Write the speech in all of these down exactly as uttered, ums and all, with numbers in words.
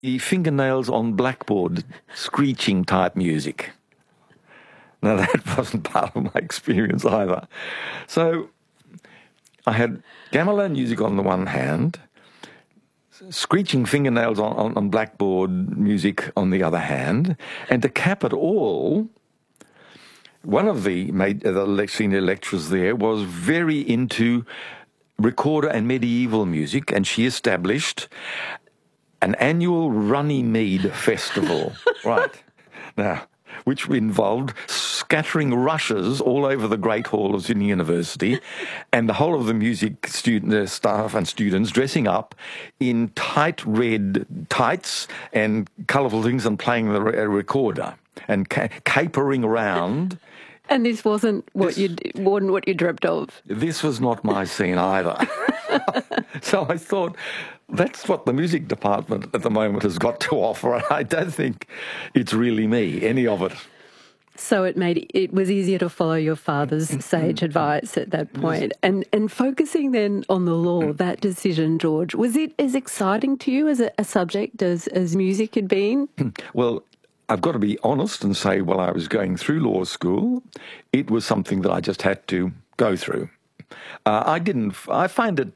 the fingernails on blackboard, screeching type music. Now, that wasn't part of my experience either. So I had gamelan music on the one hand, screeching fingernails on, on, on blackboard music on the other hand, and to cap it all, one of the, the senior lecturers there was very into recorder and medieval music, and she established an annual Runnymede festival, right, now, which involved scattering rushes all over the Great Hall of Sydney University, and the whole of the music student, uh, staff and students dressing up in tight red tights and colourful things and playing the re- recorder and ca- capering around. And this wasn't what this, you wasn't what you dreamt of. This was not my scene either. So I thought, that's what the music department at the moment has got to offer, and I don't think it's really me, any of it. So it made it was easier to follow your father's sage advice at that point. And and focusing then on the law, that decision, George, was it as exciting to you as a, a subject as, as music had been? Well, I've got to be honest and say, while I was going through law school, it was something that I just had to go through. Uh, I didn't, I find it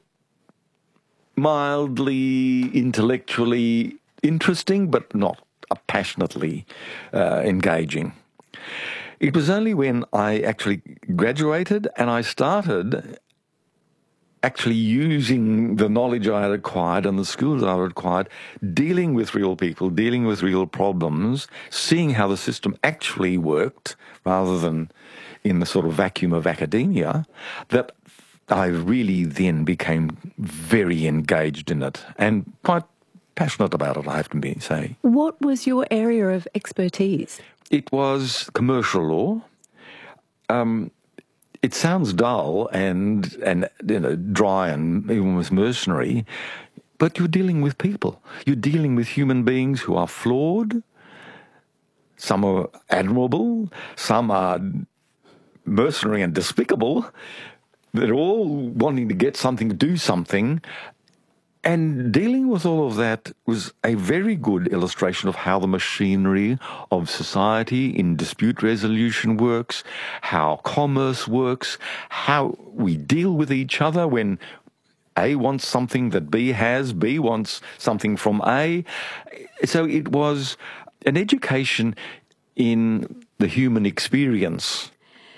mildly intellectually interesting, but not passionately uh, engaging. It was only when I actually graduated and I started actually using the knowledge I had acquired and the skills I had acquired, dealing with real people, dealing with real problems, seeing how the system actually worked rather than in the sort of vacuum of academia, that I really then became very engaged in it and quite passionate about it, I have to say. What was your area of expertise? It was commercial law. Um, it sounds dull and, and you know, dry and almost mercenary, but you're dealing with people. You're dealing with human beings who are flawed. Some are admirable. Some are mercenary and despicable. They're all wanting to get something, do something. And dealing with all of that was a very good illustration of how the machinery of society in dispute resolution works, how commerce works, how we deal with each other when A wants something that B has, B wants something from A. So it was an education in the human experience.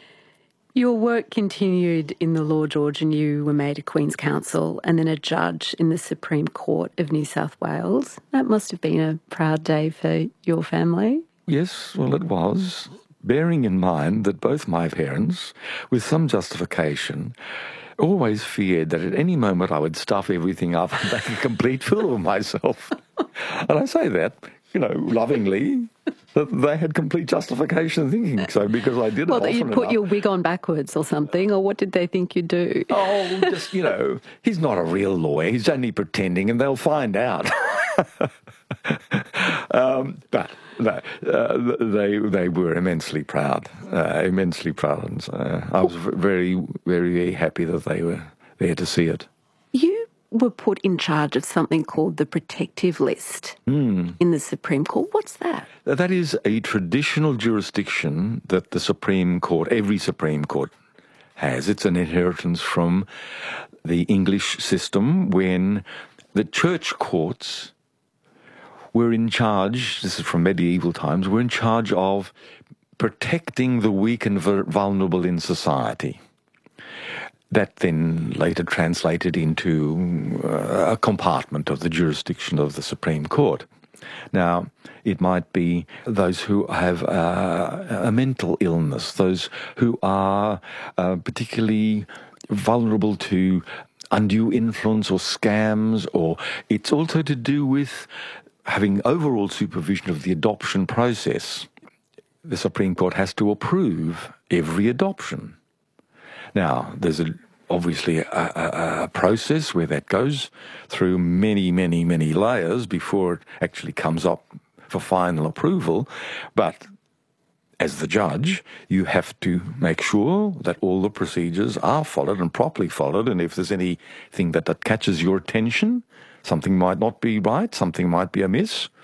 Your work continued in the law, George, and you were made a Queen's Counsel and then a judge in the Supreme Court of New South Wales. That must have been a proud day for your family. Yes, well, it was, bearing in mind that both my parents, with some justification, always feared that at any moment I would stuff everything up and make a complete fool of myself. And I say that, you know, lovingly, that they had complete justification thinking so because I did well, it that often you'd put enough. your wig on backwards or something, or what did they think you'd do? Oh, just, you know, he's not a real lawyer. He's only pretending and they'll find out. um, but no, uh, they they were immensely proud, uh, immensely proud. And uh, I was very, very, very happy that they were there to see it. You were put in charge of something called the protective list mm. in the Supreme Court. What's that? That is a traditional jurisdiction that the Supreme Court, every Supreme Court has. It's an inheritance from the English system when the church courts were in charge, this is from medieval times, were in charge of protecting the weak and vulnerable in society. That then later translated into uh, a compartment of the jurisdiction of the Supreme Court. Now, it might be those who have uh, a mental illness, those who are uh, particularly vulnerable to undue influence or scams, or it's also to do with having overall supervision of the adoption process. The Supreme Court has to approve every adoption. Now, there's a, obviously a, a, a process where that goes through many, many, many layers before it actually comes up for final approval. But as the judge, you have to make sure that all the procedures are followed and properly followed. And if there's anything that, that catches your attention, something might not be right, something might be amiss,